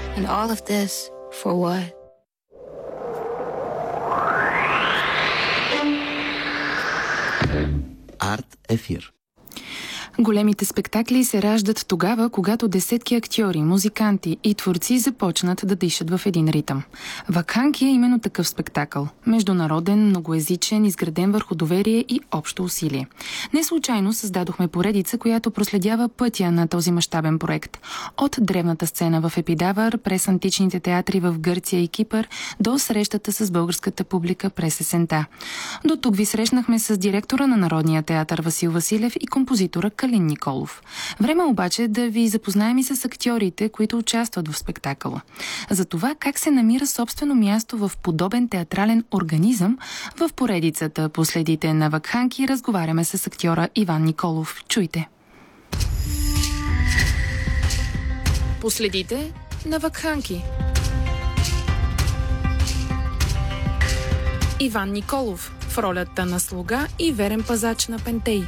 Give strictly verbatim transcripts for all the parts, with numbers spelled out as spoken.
And all of this for what? Арт ефир. Големите спектакли се раждат тогава, когато десетки актьори, музиканти и творци започнат да дишат в един ритъм. Вакханки е именно такъв спектакъл. Международен, многоезичен, изграден върху доверие и общо усилие. Не случайно създадохме поредица, която проследява пътя на този мащабен проект. От древната сцена в Епидавър, през античните театри в Гърция и Кипър, до срещата с българската публика през есента. До тук ви срещнахме с директора на Народния театър Васил Василев и композитора Калин Николов. Време обаче да ви запознаем и с актьорите, които участват в спектакъла. За това как се намира собствено място в подобен театрален организъм, в поредицата "Последите на Вакханки" разговаряме с актьора Иван Николов. Чуйте! Последите на Вакханки. Иван Николов в ролята на слуга и верен пазач на Пентей.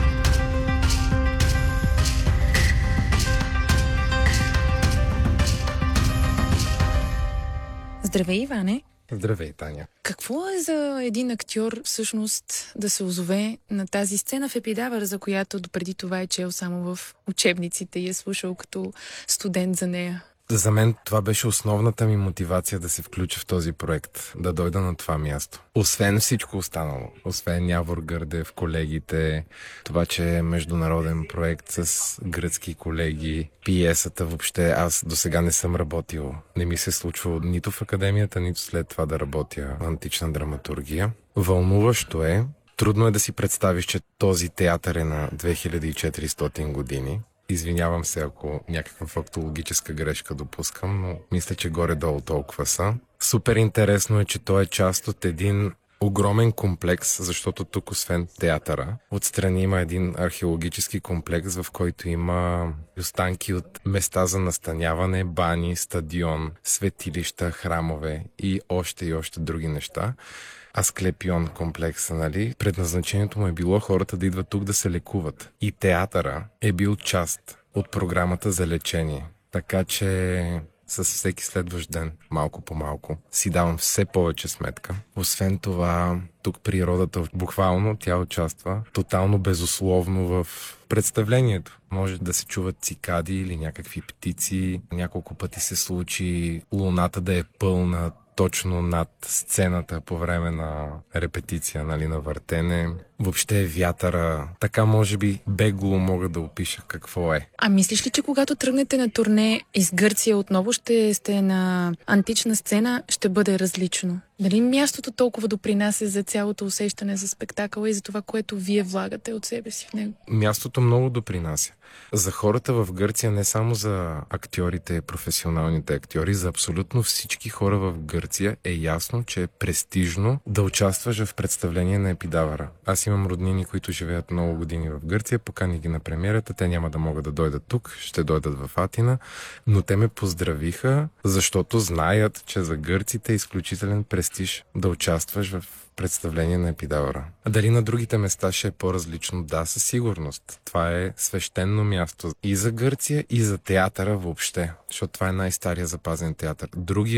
Здравей, Иване! Здравей, Таня! Какво е за един актьор всъщност да се озове на тази сцена в Епидавър, за която допреди това е чел само в учебниците и е слушал като студент за нея? За мен това беше основната ми мотивация да се включа в този проект, да дойда на това място. Освен всичко останало, освен Явор Гърдев, колегите, това, че е международен проект с гръцки колеги, пиесата въобще, аз до сега не съм работил. Не ми се случва нито в академията, нито след това да работя в антична драматургия. Вълнуващо е, трудно е да си представиш, че този театър е на две хиляди и четиристотин години. Извинявам се, ако някаква фактологическа грешка допускам, но мисля, че горе-долу толкова са. Супер интересно е, че той е част от един огромен комплекс, защото тук, освен театъра, отстрани има един археологически комплекс, в който има останки от места за настаняване, бани, стадион, светилища, храмове и още и още други неща. Асклепион комплекса, нали? Предназначението му е било хората да идват тук да се лекуват. И театъра е бил част от програмата за лечение. Така че с всеки следващ ден, малко по малко, си давам все повече сметка. Освен това, тук природата буквално тя участва тотално безусловно в представлението. Може да се чуват цикади или някакви птици. Няколко пъти се случи луната да е пълна точно над сцената по време на репетиция, нали, на въртене. Въобще вятъра. Така може би бегло мога да опиша какво е. А мислиш ли, че когато тръгнете на турне из Гърция отново ще сте на антична сцена, ще бъде различно? Дали мястото толкова допринася за цялото усещане за спектакъла и за това, което вие влагате от себе си в него? Мястото много допринася. За хората в Гърция, не само за актьорите, професионалните актьори, за абсолютно всички хора в Гърция е ясно, че е престижно да участваш в представление на Епидавъра. Аз имам роднини, които живеят много години в Гърция, покани ги на премиерата, те няма да могат да дойдат тук, ще дойдат в Атина, но те ме поздравиха, защото знаят, че за гърците е изключителен престиж да участваш в представление на Епидавъра. А дали на другите места ще е по-различно? Да, със сигурност. Това е свещено място и за Гърция, и за театъра въобще, защото това е най-стария запазен театър. Другия